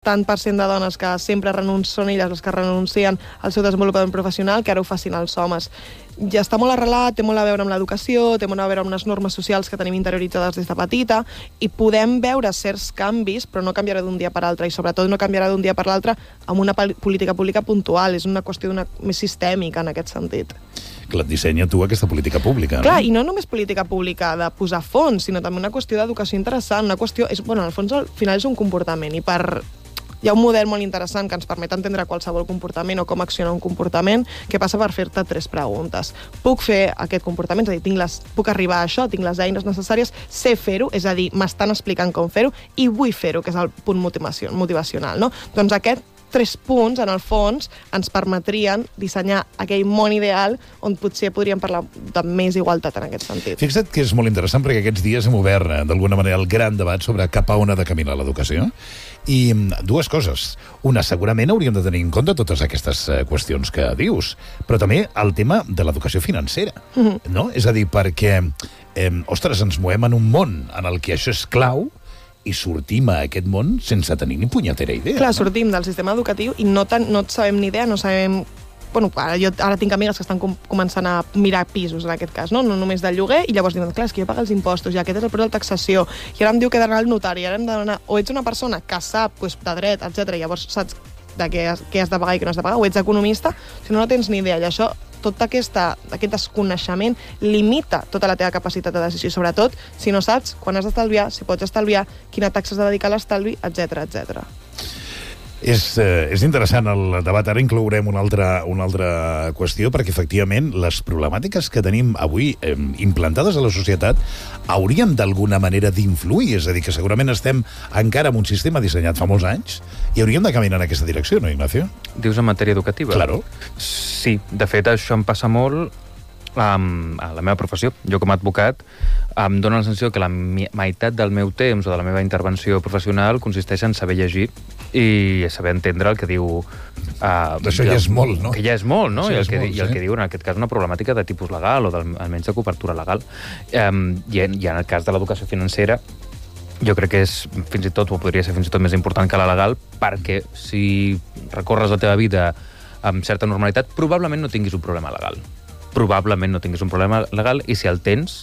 tant per cent de dones que sempre són elles les que renuncien al seu desenvolupament professional, que ara ho facin els homes. Ja està molt arrelat, té molt a veure amb l'educació, té molt a veure amb unes normes socials que tenim interioritzades des de petita, i podem veure certs canvis, però no canviarà d'un dia per l'altre, i sobretot no canviarà d'un dia per l'altre amb una política pública puntual. És una qüestió més sistèmica en aquest sentit. Que et dissenya tu aquesta política pública, no? Clar, i no només política pública de posar fons, sinó també una qüestió d'educació interessant, una qüestió... Bueno, al fons, al final és un comportament, i hi ha un model molt interessant que ens permet entendre qualsevol comportament o com acciona un comportament, que passa per fer-te 3 preguntes. Puc fer aquest comportament? És a dir, puc arribar a això, tinc les eines necessàries, sé fer-ho, és a dir, m'estan explicant com fer-ho, i vull fer-ho, que és el punt motivacional, no? Doncs aquest 3 punts, en el fons, ens permetrien dissenyar aquell món ideal on potser podríem parlar de més igualtat en aquest sentit. Fixa't que és molt interessant perquè aquests dies hem obert d'alguna manera el gran debat sobre cap a on ha de caminar l'educació. I 2 coses. Una, segurament hauríem de tenir en compte totes aquestes qüestions que dius, però també el tema de l'educació financera, no? És a dir, perquè, ostres, ens movem en un món en el que això és clau, i sortim a aquest món sense tenir ni punyetera idea. Clar, sortim del sistema educatiu i no sabem ni idea, no sabem... Bueno, ara tinc amigues que estan començant a mirar pisos, en aquest cas, no només del lloguer, i llavors diuen, clar, és que jo pago els impostos, i aquest és el preu de la taxació, i ara em diu que he d'anar al notari, i ara hem d'anar... O ets una persona que sap de dret, etc., llavors saps de què has de pagar i què no has de pagar, o ets economista, si no tens ni idea, i això, tot aquest desconeixement limita tota la teva capacitat de decisió, sobretot si no saps quan has d'estalviar, si pots estalviar, quina taxa has de dedicar a l'estalvi, etc etc. És interessant el debat. Ara inclourem una altra qüestió, perquè efectivament les problemàtiques que tenim avui implantades a la societat haurien d'alguna manera d'influir, és a dir, que segurament estem encara en un sistema dissenyat fa molts anys i hauríem de caminar en aquesta direcció, no, Ignacio? Dius en matèria educativa? Claro. Sí, de fet això em passa molt a la meva professió. Jo com a advocat em dóna la sensació que la meitat del meu temps o de la meva intervenció professional consisteix en saber llegir i saber entendre el que diu... Això ja és molt, no? Que ja és molt, no? Sí, I el que diu, en aquest cas, una problemàtica de tipus legal o almenys de cobertura legal. I en el cas de l'educació financera, jo crec que és fins i tot, o podria ser fins i tot més important que la legal, perquè si recorres la teva vida amb certa normalitat, probablement no tinguis un problema legal. Probablement no tinguis un problema legal, i si el tens,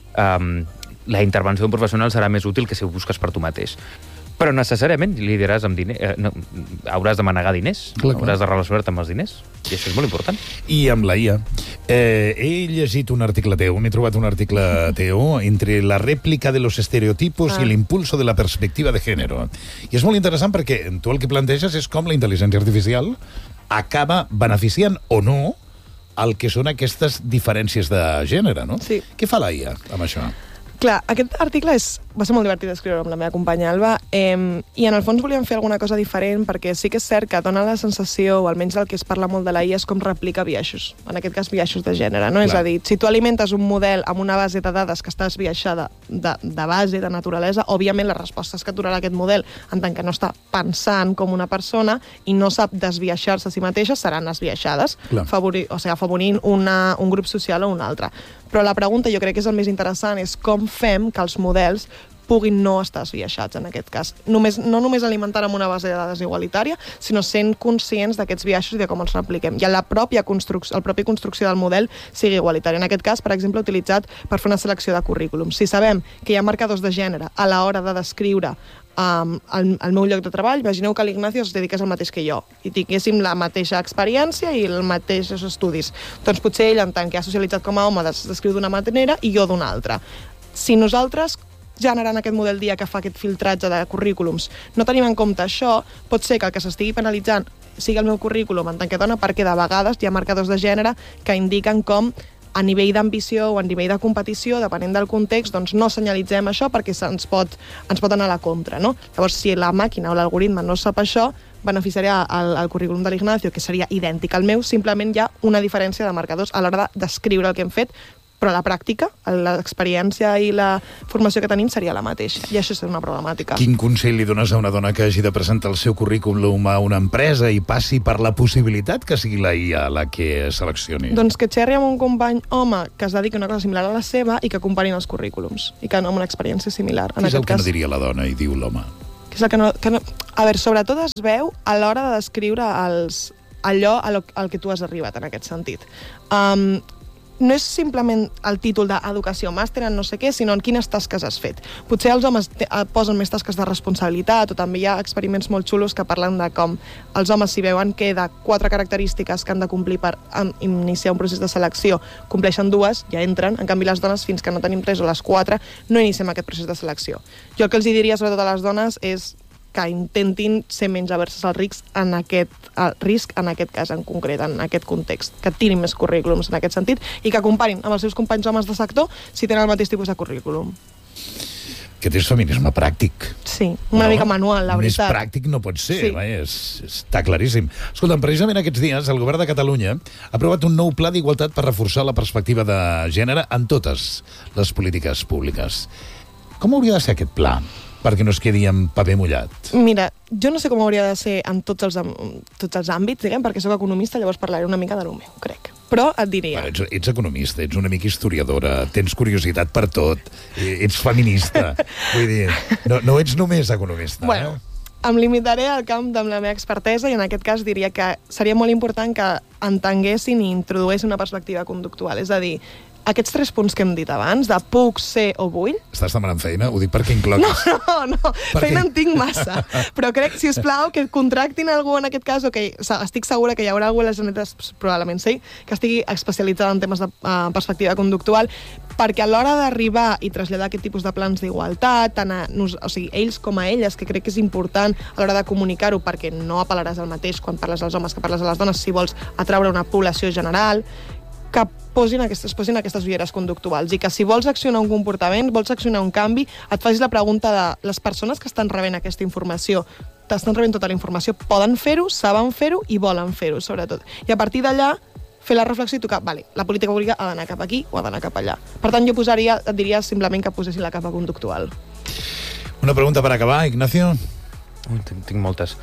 la intervenció d'un professional serà més útil que si ho busques per tu mateix. Però necessàriament lideraràs amb diners, hauràs de manegar diners, hauràs de relacionar-te amb els diners, i això és molt important. I amb la IA. He llegit un article teu, m'he trobat un article teu, entre la rèplica de los estereotipos i l'impulso de la perspectiva de género. I és molt interessant perquè tu el que planteges és com la intel·ligència artificial acaba beneficiant o no el que són aquestes diferències de gènere, no? Sí. Què fa la IA amb això? Clar, aquest article va ser molt divertit d'escriure amb la meva companya Alba, i en el fons volíem fer alguna cosa diferent, perquè sí que és cert que dona la sensació, o almenys del que es parla molt de la IA, és com replica biaixos, en aquest cas biaixos de gènere, no? Clar. És a dir, si tu alimentes un model amb una base de dades que està esbiaixada de base, de naturalesa, òbviament les respostes que donarà aquest model, en tant que no està pensant com una persona i no sap desbiaixar-se a si mateixa, seran esbiaixades, afavorint un grup social o un altre. Però la pregunta, jo crec que és el més interessant, és com fem que els models puguin no estar esbiaixats, en aquest cas. No només alimentant amb una base de dades igualitària, sinó sent conscients d'aquests biaixos i de com els repliquem. I la pròpia construcció del model sigui igualitària. En aquest cas, per exemple, utilitzat per fer una selecció de currículums. Si sabem que hi ha marcadors de gènere a l'hora de descriure el meu lloc de treball, imagineu que l'Ignacio es dediqués al mateix que jo i tinguéssim la mateixa experiència i els mateixos estudis. Doncs potser ell, en tant que ha socialitzat com a home, descriu d'una manera i jo d'una altra. Si nosaltres, generant aquest model d'IA que fa aquest filtratge de currículums, no tenim en compte això, pot ser que el que s'estigui penalitzant sigui el meu currículum en tant que dona, perquè de vegades hi ha marcadors de gènere que indiquen com a nivell d'ambició o a nivell de competició, depenent del context, doncs no senyalitzem això perquè ens pot anar a la contra, no? Llavors, si la màquina o l'algoritme no sap això, beneficiaria el currículum de l'Ignacio, que seria idèntic al meu, simplement hi ha una diferència de marcadors a l'hora de descriure el que hem fet, però la pràctica, l'experiència i la formació que tenim seria la mateixa. I això és una problemàtica. Quin consell li dones a una dona que hagi de presentar el seu currículum a una empresa i passi per la possibilitat que sigui la IA la que seleccioni? Doncs que xerri amb un company home que es dediqui a una cosa similar a la seva i que comparin els currículums i que no amb una experiència similar. Què és el que no diria la dona i diu l'home? Que és el que no... A veure, sobretot es veu a l'hora de descriure allò al que tu has arribat, en aquest sentit. No és simplement el títol d'educació, màster en no sé què, sinó en quines tasques has fet. Potser els homes posen més tasques de responsabilitat, o també hi ha experiments molt xulos que parlen de com els homes, si veuen que de 4 característiques que han de complir per iniciar un procés de selecció compleixen 2, ja entren. En canvi, les dones, fins que no tenim 3 o les 4, no iniciem aquest procés de selecció. Jo el que els diria, sobretot a les dones, és que intentin ser menys averses al risc en aquest cas en concret, en aquest context, que tirin més currículums en aquest sentit i que comparin amb els seus companys homes de sector si tenen el mateix tipus de currículum. Aquest és feminisme pràctic. Sí, una mica manual, la veritat. Més pràctic no pot ser, està claríssim. Escolta, precisament aquests dies el govern de Catalunya ha aprovat un nou pla d'igualtat per reforçar la perspectiva de gènere en totes les polítiques públiques. Com hauria de ser aquest pla? Perquè no es quedi en paper mullat. Mira, jo no sé com hauria de ser en tots els àmbits, diguem, perquè sóc economista, llavors parlaré una mica de lo meu, crec. Però et diria... Bueno, ets economista, ets una mica historiadora, tens curiositat per tot, ets feminista. Vull dir, no ets només economista. Bueno, em limitaré al camp de la meva expertesa i en aquest cas diria que seria molt important que entenguessin i introduïssin una perspectiva conductual. És a dir, aquests 3 punts que hem dit abans, de puc, ser o vull... Estàs demanant feina? Ho dic perquè incloguis. No, feina en tinc massa. Però crec, si us plau, que contractin algú en aquest cas, o que estic segura que hi haurà algú a les Generalitats, probablement sí, que estigui especialitzada en temes de perspectiva conductual, perquè a l'hora d'arribar i traslladar aquest tipus de plans d'igualtat, tant ells com a elles, que crec que és important a l'hora de comunicar-ho, perquè no apel·laràs al mateix quan parles als homes que parles a les dones, si vols atraure una població general, que posin aquestes ulleres conductuals i que si vols accionar un comportament, vols accionar un canvi, et facis la pregunta de les persones que estan rebent aquesta informació, t'estan rebent tota la informació, poden fer-ho, saben fer-ho i volen fer-ho, sobretot. I a partir d'allà, fer la reflexió i tocar, vale, la política pública ha d'anar cap aquí o ha d'anar cap allà. Per tant, jo et diria simplement que posessin la capa conductual. Una pregunta per acabar, Ignacio. Tinc moltes.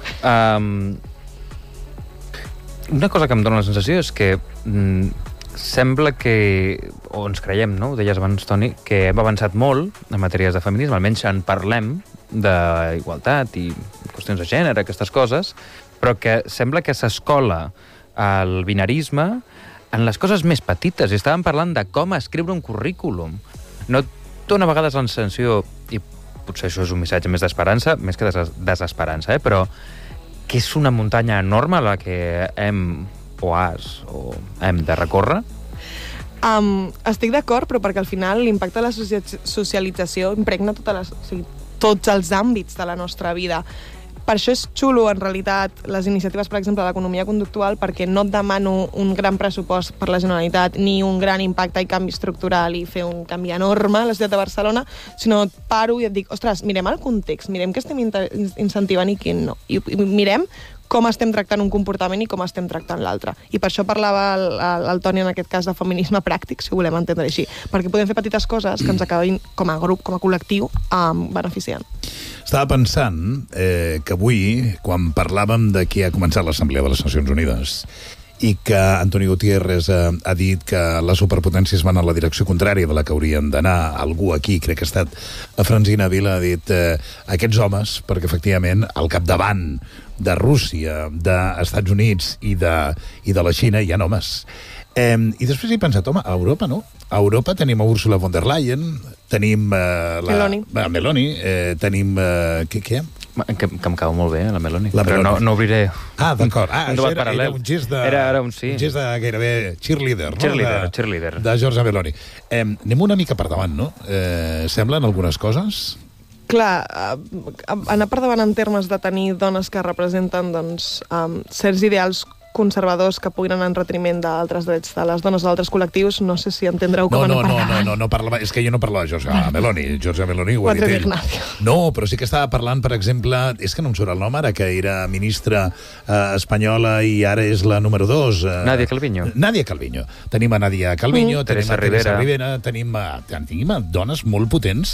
Una cosa que em dóna la sensació és que sembla que, o ens creiem, no? Ho deies abans, Toni, que hem avançat molt en matèries de feminisme, almenys en parlem d'igualtat i qüestions de gènere, aquestes coses, però que sembla que s'escola el binarisme en les coses més petites. I estàvem parlant de com escriure un currículum. No dona a vegades la sensació, i potser això és un missatge més d'esperança, més que desesperança, però que és una muntanya enorme la que hem de recórrer? Estic d'acord, però perquè al final l'impacte de la socialització impregna tots els àmbits de la nostra vida. Per això és xulo, en realitat, les iniciatives, per exemple, de l'economia conductual, perquè no et demano un gran pressupost per la Generalitat, ni un gran impacte i canvi estructural i fer un canvi enorme a la ciutat de Barcelona, sinó et paro i et dic, ostres, mirem el context, mirem què estem incentivant i què no. I mirem com estem tractant un comportament i com estem tractant l'altre. I per això parlava el Toni, en aquest cas, de feminisme pràctic, si ho volem entendre així, perquè podem fer petites coses que ens acabin, com a grup, com a col·lectiu, beneficiant. Estava pensant que avui, quan parlàvem de qui ha començat l'Assemblea de les Nacions Unides i que Antoni Gutiérrez ha dit que les superpotències van a la direcció contrària de la que haurien d'anar, algú aquí, crec que ha estat la Francina Vila, ha dit aquests homes, perquè efectivament al capdavant de Rússia, d'Estats Units i de la Xina hi ha homes. I després he pensat, home, a Europa no. A Europa tenim a Ursula von der Leyen, tenim Meloni, tenim... Què? Que em cau molt bé, la Meloni. Però no obriré... Ah, d'acord. Era un gest de... Era un sí. Un gest de gairebé cheerleader, no? Cheerleader. De Giorgia Meloni. Anem una mica per davant, no? Semblen algunes coses? Clar, anar per davant en termes de tenir dones que representen certs ideals conservadors que puguin anar en retriment d'altres drets de les dones d'altres col·lectius, no sé si entendreu com anar per davant. No parlava, és que jo no parlava de Giorgia Meloni, ho ha dit ell. No, però sí que estava parlant, per exemple, és que no em surt el nom ara, que era ministra espanyola i ara és la número 2. Nadia Calviño. Tenim a Nadia Calviño, tenim a Teresa Rivera, tenim dones molt potents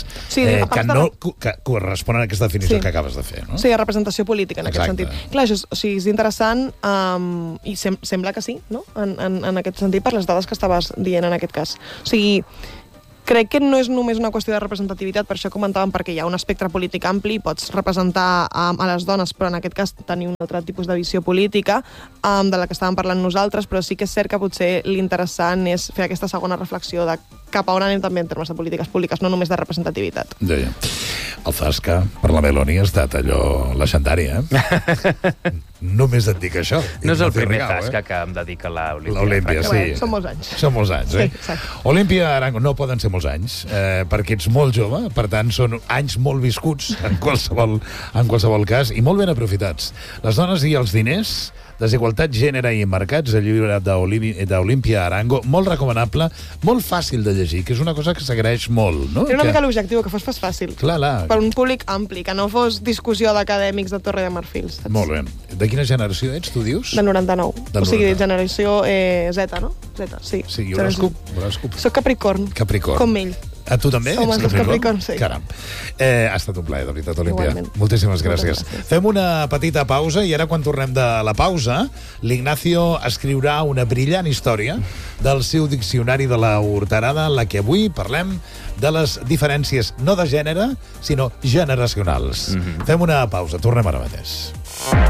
que corresponen a aquesta definició que acabes de fer. Sí, a representació política, en aquest sentit. Clar, és interessant i sembla que sí, no? En aquest sentit, per les dades que estaves dient en aquest cas. O sigui, Crec que no és només una qüestió de representativitat, per això comentàvem, perquè hi ha un espectre polític ampli, pots representar a les dones, però en aquest cas tenir un altre tipus de visió política de la que estàvem parlant nosaltres, però sí que és cert que potser l'interessant és fer aquesta segona reflexió de cap a on anem també en termes de polítiques públiques, no només de representativitat. Ja. El Zasca, per la Meloni, ha estat allò legendari, Només et dic això. No és el primer Zasca que em dedica l'Olímpia, sí. Són molts anys. Són molts anys, Sí, exacte. Olímpia Arango, no poden ser molts anys, perquè ets molt jove, per tant, són anys molt viscuts en qualsevol cas, i molt ben aprofitats. Les dones i els diners, desigualtat, gènere i mercats, el llibre d'Olímpia Arango, molt recomanable, molt fàcil de llegir, que és una cosa que s'agraeix molt, no? Era una mica l'objectiu, que fos fàcil. Clar. Per un públic ampli, que no fos discussió d'acadèmics de Torre de Marfil. Saps? Molt bé. De quina generació ets, tu dius? De 99. Del o sigui, 99. generació Z, no? Z, sí. Sí, horòscop. Soc Capricorn. Com ell. A tu també? Som els Capricorn, sí. Caram. Ha estat un plaer, de veritat, Olímpia. Igualment. Moltíssimes gràcies. Moltes gràcies. Fem una petita pausa i ara, quan tornem de la pausa, l'Ignacio escriurà una brillant història del seu diccionari de la horterada, en la que avui parlem de les diferències no de gènere, sinó generacionals. Fem una pausa. Tornem ara mateix.